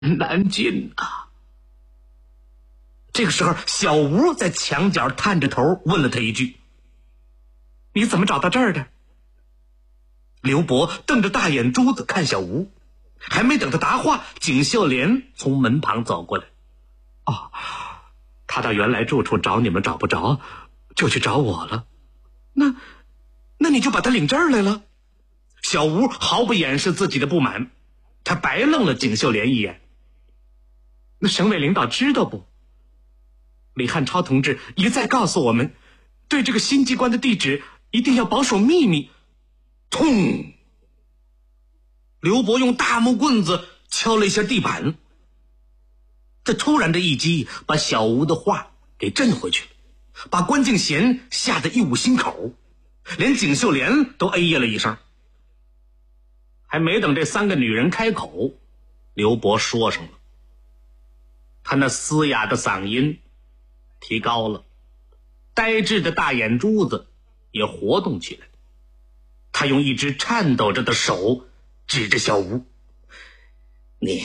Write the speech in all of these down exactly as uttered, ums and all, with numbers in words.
难尽啊。这个时候，小吴在墙角探着头问了他一句：“你怎么找到这儿的？”刘伯瞪着大眼珠子看小吴，还没等他答话，景秀莲从门旁走过来：“哦，他到原来住处找你们找不着，就去找我了。那那你就把他领这儿来了？”小吴毫不掩饰自己的不满，他白愣了景秀莲一眼：“那省委领导知道不？李汉超同志一再告诉我们，对这个新机关的地址一定要保守秘密。”痛！刘伯用大木棍子敲了一下地板。这突然的一击把小吴的话给震回去了，把关敬贤吓得一捂心口，连景秀莲都哎呀了一声。还没等这三个女人开口，刘伯说上了，他那嘶哑的嗓音提高了，呆滞的大眼珠子也活动起来。他用一只颤抖着的手指着小吴：“你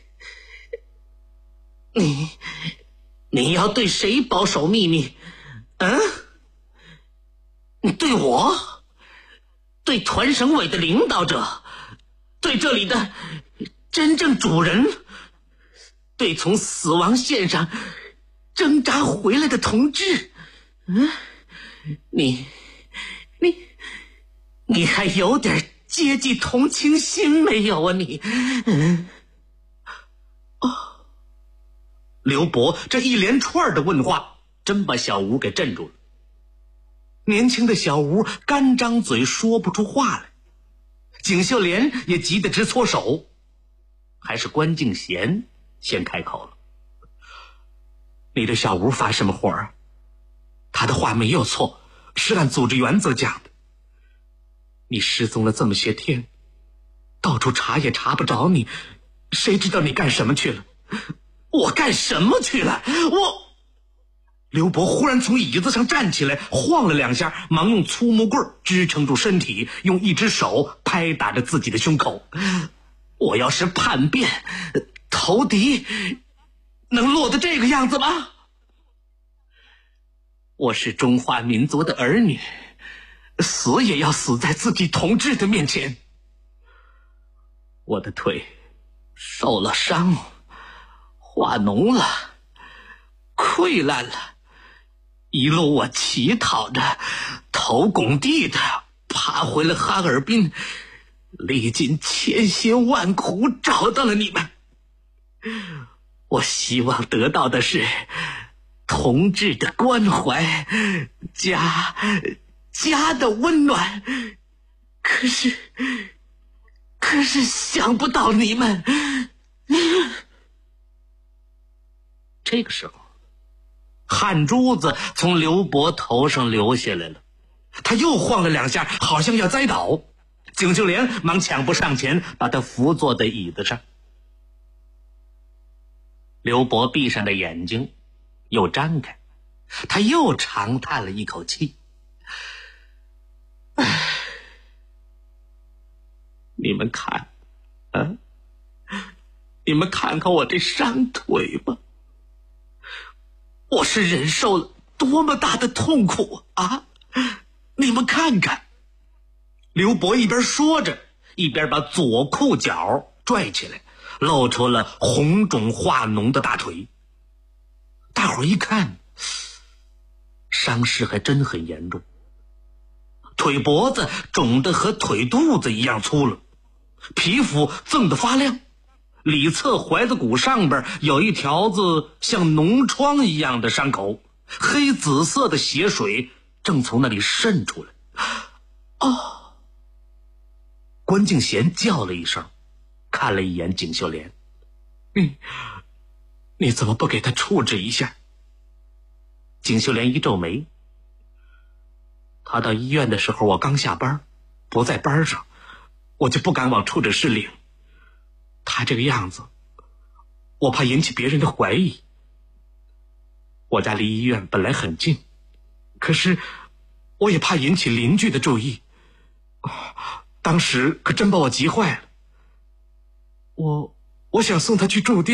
你你要对谁保守秘密？嗯？你对我？对团省委的领导者？对这里的真正主人？对从死亡线上挣扎回来的同志？嗯？你你你还有点阶级同情心没有啊你？”嗯，哦，刘伯这一连串的问话真把小吴给镇住了。年轻的小吴干张嘴说不出话来，景秀莲也急得直搓手。还是关敬贤先开口了：“你对小吴发什么火啊？他的话没有错，是按组织原则讲的。你失踪了这么些天，到处查也查不着你，谁知道你干什么去了？”“我干什么去了？我……”刘伯忽然从椅子上站起来，晃了两下，忙用粗木棍支撑住身体，用一只手拍打着自己的胸口：“我要是叛变投敌，能落得这个样子吗？我是中华民族的儿女，死也要死在自己同志的面前。我的腿受了伤，化脓了，溃烂了，一路我乞讨着，头拱地的爬回了哈尔滨，历尽千辛万苦找到了你们。我希望得到的是同志的关怀，家家的温暖，可是可是想不到你们。”这个时候，汗珠子从刘伯头上流下来了，他又晃了两下，好像要栽倒。景秀莲忙抢步上前，把他扶坐在椅子上。刘伯闭上的眼睛又张开，他又长叹了一口气：“唉，你们看，啊，你们看看我这伤腿吧，我是忍受了多么大的痛苦啊！你们看看。”刘伯一边说着，一边把左裤脚拽起来，露出了红肿化脓的大腿。大伙儿一看，伤势还真很严重，腿脖子肿得和腿肚子一样粗了，皮肤锃得发亮，里侧踝子骨上边有一条子像脓疮一样的伤口，黑紫色的血水正从那里渗出来。哦！关敬贤叫了一声，看了一眼景秀莲：“你你怎么不给他处置一下？”景秀莲一皱眉：“他到医院的时候我刚下班，不在班上，我就不敢往处置室领。他这个样子，我怕引起别人的怀疑。我家离医院本来很近，可是我也怕引起邻居的注意。当时可真把我急坏了。我我想送他去住店。